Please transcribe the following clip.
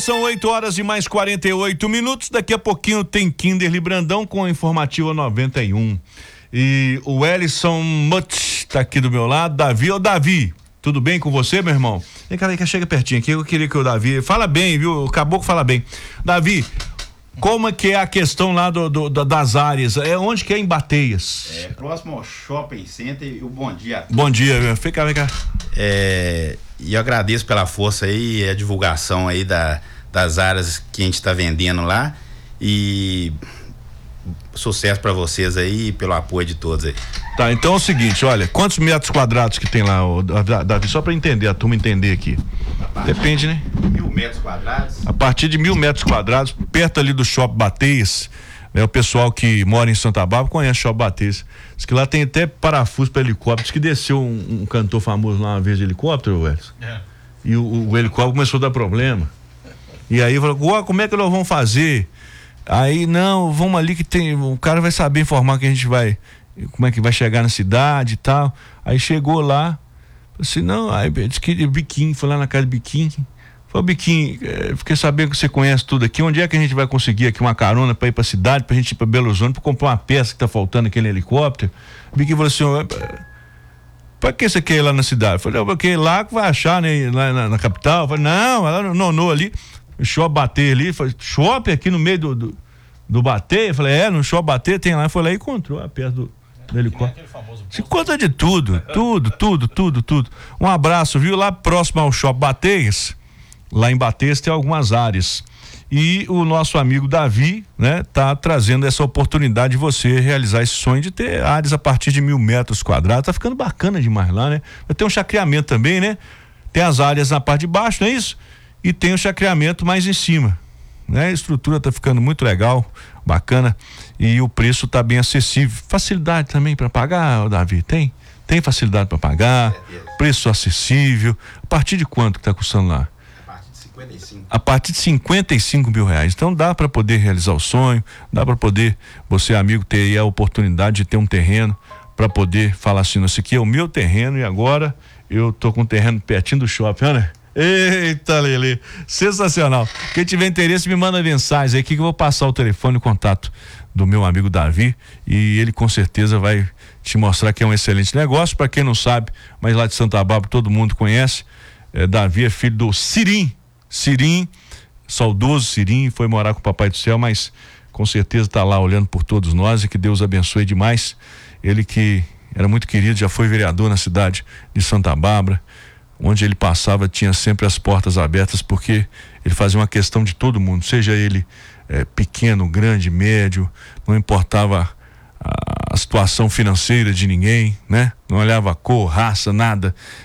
São 8 horas e mais 48 minutos. Daqui a pouquinho tem Kinderly Brandão com a informativa 91. E o Ellison Mutz tá aqui do meu lado. Davi, ô Davi, tudo bem com você, meu irmão? Vem cá, chega pertinho aqui. Eu queria que o Davi fala bem, viu? O caboclo fala bem. Davi, como é que é a questão lá das áreas? É onde que é em Bateias? É próximo ao Shopping Center. E o bom dia. Bom dia, meu. Vem cá. E eu agradeço pela força aí, a divulgação aí das áreas que a gente está vendendo lá, e sucesso para vocês aí e pelo apoio de todos aí. Tá, então é o seguinte, olha, quantos metros quadrados que tem lá, Davi, só para entender, a turma entender aqui. Depende, né? 1.000 metros quadrados. A partir de 1.000 metros quadrados, perto ali do Shopping Bateias, né? O pessoal que mora em Santa Bárbara conhece o Shopping Bateias. Diz que lá tem até parafuso para helicóptero. Diz que desceu um cantor famoso lá uma vez de helicóptero, Wellington. E o helicóptero começou a dar problema. E aí falou, como é que nós vamos fazer? Aí, não, vamos ali que tem, o cara vai saber informar que a gente vai, como é que vai chegar na cidade e tal. Aí chegou lá, assim, não, aí disse que Biquinho, foi lá na casa de Biquinho. Falei, Biquinho, fiquei sabendo que você conhece tudo aqui, onde é que a gente vai conseguir aqui uma carona pra ir pra cidade, pra gente ir pra Belo Horizonte, pra comprar uma peça que tá faltando aquele helicóptero? Biquinho falou assim, pra que você quer ir lá na cidade? Eu falei, porque lá que vai achar, né, lá na capital. Eu falei, não, lá no Nonô ali, o Shopping Bater ali, falei, shopping aqui no meio do Bater? Eu falei, no Shopping Bater tem lá. Foi lá e encontrou a peça do helicóptero. Se conta de tudo. Um abraço, viu? Lá próximo ao Shopping Bateias, lá em Bateias tem algumas áreas. E o nosso amigo Davi, né, tá trazendo essa oportunidade de você realizar esse sonho de ter áreas a partir de 1.000 metros quadrados. Tá ficando bacana demais lá, né? Vai ter um chacreamento também, né? Tem as áreas na parte de baixo, não é isso? E tem o chacreamento mais em cima, né? A estrutura tá ficando muito legal, bacana, e o preço tá bem acessível. Facilidade também para pagar, Davi? Tem facilidade para pagar, preço acessível. A partir de quanto que tá custando lá? A partir de 55 mil reais. Então dá para poder realizar o sonho, dá para poder, você amigo, ter aí a oportunidade de ter um terreno para poder falar assim, esse aqui é o meu terreno e agora eu tô com um terreno pertinho do shopping, né? Eita, Lelê, sensacional. Quem tiver interesse me manda mensagem aí que eu vou passar o telefone e o contato do meu amigo Davi, e ele com certeza vai te mostrar que é um excelente negócio. Para quem não sabe, mas lá de Santa Bárbara todo mundo conhece, Davi é filho do Cirim, saudoso Cirim, foi morar com o Papai do Céu, mas com certeza está lá olhando por todos nós, e que Deus abençoe demais. Ele que era muito querido, já foi vereador na cidade de Santa Bárbara, onde ele passava tinha sempre as portas abertas, porque ele fazia uma questão de todo mundo, seja ele pequeno, grande, médio, não importava a situação financeira de ninguém, né? Não olhava cor, raça, nada.